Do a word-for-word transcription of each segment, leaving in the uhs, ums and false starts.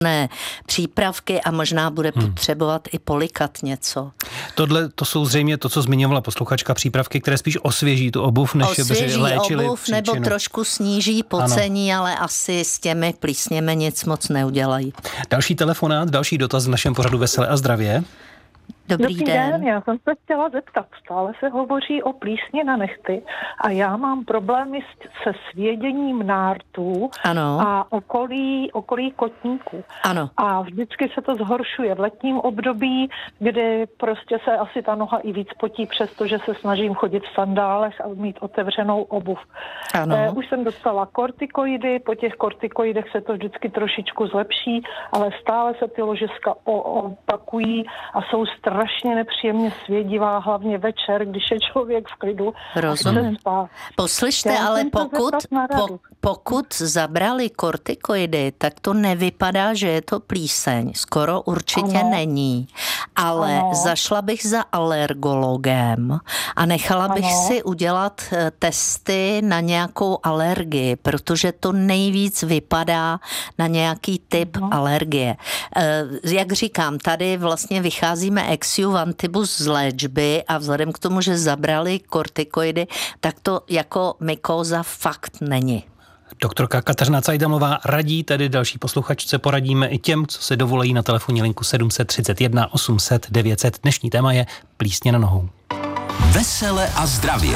Ne, přípravky a možná bude hmm. potřebovat i polikat něco. Tohle to jsou zřejmě to, co zmiňovala posluchačka, přípravky, které spíš osvěží tu obuv, než osvěží by léčily obuv příčinu. Nebo trošku sníží pocení, ano. Ale asi s těmi plísněmi nic moc neudělají. Další telefonát, další dotaz v našem pořadu Veselé a zdravě. Dobrý, Dobrý den. den. Já jsem se chtěla zeptat, stále se hovoří o plísni na nehty a já mám problémy se svěděním nártů ano. a okolí, okolí kotníků. Ano. A vždycky se to zhoršuje v letním období, kdy prostě se asi ta noha i víc potí, přestože se snažím chodit v sandálech a mít otevřenou obuv. Ano. Eh, už jsem dostala kortikoidy, po těch kortikoidech se to vždycky trošičku zlepší, ale stále se ty ložiska opakují a jsou strašně nepříjemně svědivá, hlavně večer, když je člověk v klidu. Rozumím. Poslyšte, ale pokud, po, pokud zabrali kortikoidy, tak to nevypadá, že je to plíseň. Skoro určitě ano. není. Ale ano. zašla bych za alergologem a nechala bych ano. si udělat testy na nějakou alergii, protože to nejvíc vypadá na nějaký typ ano. alergie. Jak říkám, tady vlastně vycházíme ex juvantibus z léčby a vzhledem k tomu, že zabrali kortikoidy, tak to jako mykóza fakt není. Doktorka Kateřina Cajdamová radí, tedy další posluchačce poradíme i těm, co se dovolají na telefonní linku sedm tři jedna osm set devět set. Dnešní téma je plísně na nohou. Vesele a zdravě.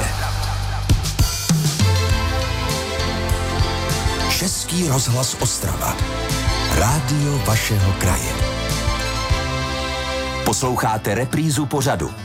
Český rozhlas Ostrava. Rádio vašeho kraje. Posloucháte reprízu pořadu